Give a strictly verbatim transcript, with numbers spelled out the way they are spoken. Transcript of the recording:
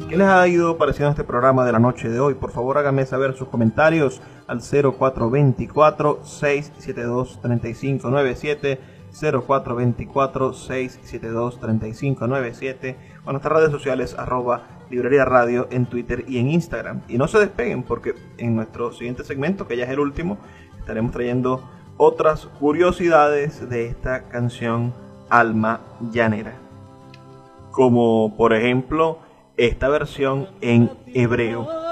¿Qué les ha ido pareciendo este programa de la noche de hoy? Por favor, háganme saber sus comentarios al cero cuatro dos cuatro, seis siete dos, tres cinco nueve siete, cero cuatro dos cuatro, seis siete dos, tres cinco nueve siete, o en nuestras redes sociales arroba Librería Radio en Twitter y en Instagram. Y no se despeguen, porque en nuestro siguiente segmento, que ya es el último, estaremos trayendo otras curiosidades de esta canción Alma Llanera, como por ejemplo esta versión en hebreo.